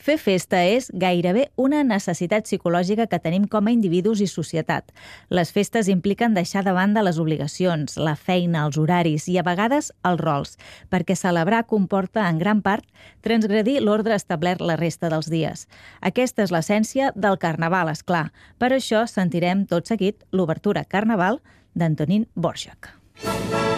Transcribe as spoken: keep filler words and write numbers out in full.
Fer festa és gairebé una necessitat psicològica que tenim com a individus i societat. Les festes impliquen deixar de banda les obligacions, la feina, els horaris i a vegades els rols, perquè celebrar comporta en gran part transgredir l'ordre establert la resta dels dies. Aquesta és l'essència del Carnaval, és clar. Per això sentirem tot seguit l'obertura Carnaval d'Antonín Dvořák.